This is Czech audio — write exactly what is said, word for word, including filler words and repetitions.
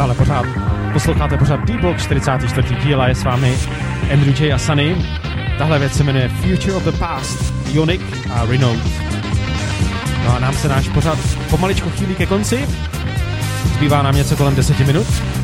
Stále pořád posloucháte pořád D-Block čtyřicátý čtvrtý díl a je s vámi Andrew J. a Sunny. Tahle věc se jmenuje Future of the Past, Ionic a Renault. No a nám se náš pořád pomaličku chýlí ke konci. Zbývá nám něco kolem deseti minut.